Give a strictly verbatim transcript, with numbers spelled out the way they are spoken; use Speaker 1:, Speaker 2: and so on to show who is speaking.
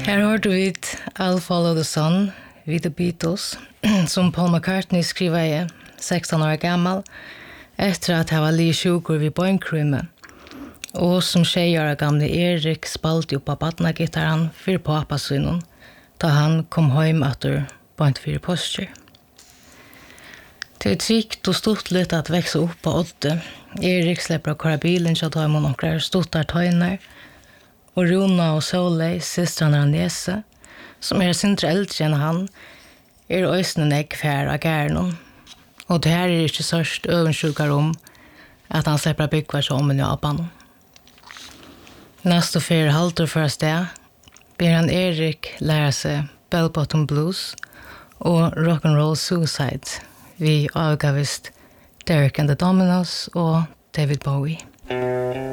Speaker 1: Her hørte vi I'll Follow the Sun vid The Beatles, som Paul McCartney skriver i sexton år gammal, efter at han var li sjukur vid bøynkrymmet, og som tjejer gamle Erik spalte upp av badnagitarren for papasunnen, da han kom hjem etter bøynt for posture. Det er trygt og stort litt at vekse opp på åtte. Erik slipper å køre bilen til å ta imot noen stortar tøyner, og Rona og Solei, systrene av Nese, som er sin eldre enn han, er øysene neggfær av gærnen. Og det her er ikke sørst øvensjukker om at han slipper å bygge seg om i Japan. Neste fire halter for sted ber han Erik lære seg Bell Bottom Blues og Rock'n'Roll Suicide. Vi avgavist Derek and the Dominos og David Bowie.